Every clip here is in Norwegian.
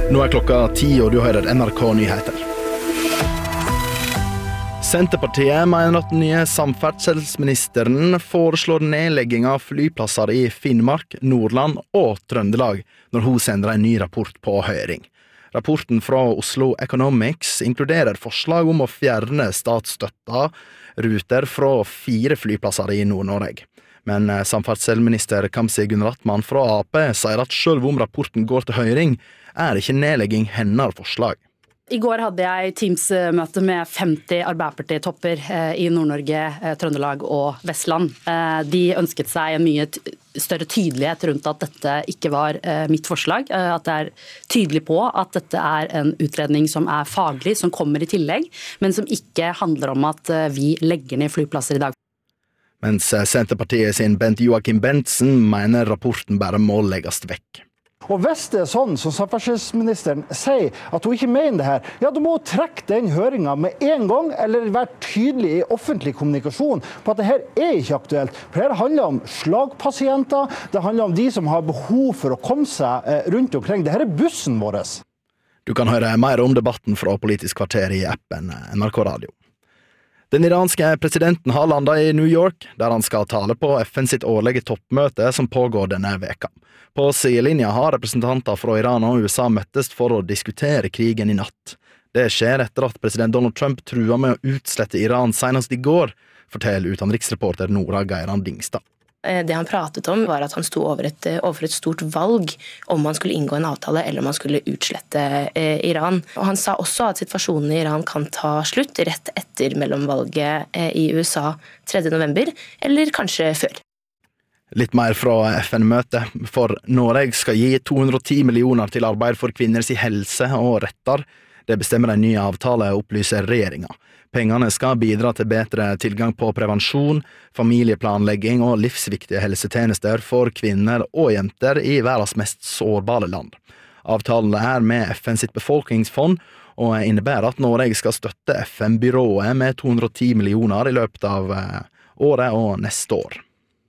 Nå klokka 10, og du hører NRK Nyheter. Senterpartiet mener at den nye samferdselsministeren foreslår nedlegging av flyplasser i Finnmark, Nordland og Trøndelag når hun sender en ny rapport på høring. Rapporten fra Oslo Economics inkluderer forslag om å fjerne statsstøtta ruter fra 4 flyplasser i Nord-Norge. Men samferdselsminister Kamzy Gunaratnam fra AP sier at selv om rapporten går til høring, ikke nedlegging hennes forslag. I går hadde jeg Teams-møte med 50 Arbeiderparti-topper i Nord-Norge, Trøndelag og Vestland. De ønsket seg en mye større tydelighet rundt at dette ikke var mitt forslag. At det tydelig på at dette en utredning som faglig, som kommer i tillegg, men som ikke handler om at vi legger ned flyplasser i dag. Mens Senterpartiet sin Bent Joachim Bentsen mener rapporten bare må legges vekk. Og hvis det sånn som samferdselsministeren sier at hun ikke mener det her, ja, da må hun trekke den høringen med en gang, eller være tydelig i offentlig kommunikasjon på at det her ikke aktuelt. For her handler om slagpasienter, det handler om de som har behov for å komme seg rundt omkring. Det her bussen vår. Du kan høre mer om debatten fra Politisk kvarter i appen NRK Radio. Den iranske presidenten har landet i New York, der han skal tale på FN sitt årlige toppmøte som pågår denne veka. På sidelinja har representanter fra Iran og USA møttes for å diskutere krigen i natt. Det skjer etter at president Donald Trump truet med å utslette Iran senest i går, forteller utenriksreporter Nora Geiran Dingstad. Det han pratet om var at han sto overfor et stort valg om man skulle inngå en avtale eller om man skulle utslette Iran. Og han sa også at situasjonen i Iran kan ta slutt rett etter mellomvalget i USA 3. november, eller kanskje før. Litt mer fra FN-møtet, for Norge skal gi 210 millioner til arbeid for kvinners helse og retter. Det bestemmer en ny avtale, opplyser regjeringen. Pengene skal bidra til bedre tilgang på prevensjon, familieplanlegging og livsviktige helsetjenester for kvinner og jenter i verdens mest sårbare land. Avtalen med FN sitt befolkningsfond og innebærer at Norge skal støtte FN-byrået med 210 millioner i løpet av året og neste år.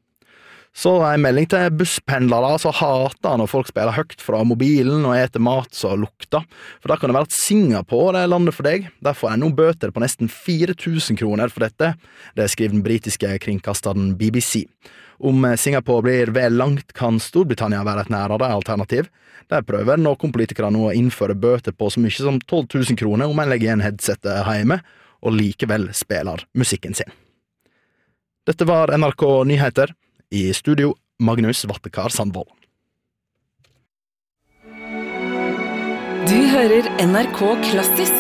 Så en melding til busspendlere som hater når folk spiller høyt fra mobilen og eter mat som lukter. For da kan det være at Singapore landet for deg. Derfor nå bøter på nesten 4.000 kroner for dette. Det skriver den britiske kringkasteren BBC. Om Singapore blir vel langt, kan Storbritannia være et nærere alternativ. Der prøver noen politikere nå å innføre bøter på så mye som 12.000 kroner om en legger igjen headsetet hjemme, og likevel spiller musikken sin. Dette var NRK Nyheter. I studio, Magnus Vattekar Sandvold. Du hører NRK Klassisk